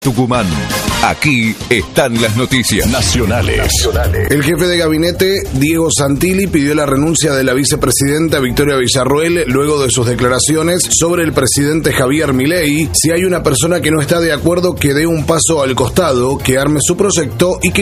Tucumán. Aquí están las noticias nacionales. El jefe de gabinete, Diego Santilli, pidió la renuncia de la vicepresidenta Victoria Villarroel luego de sus declaraciones sobre el presidente Javier Milei. Si hay una persona que no está de acuerdo, que dé un paso al costado, que arme su proyecto y que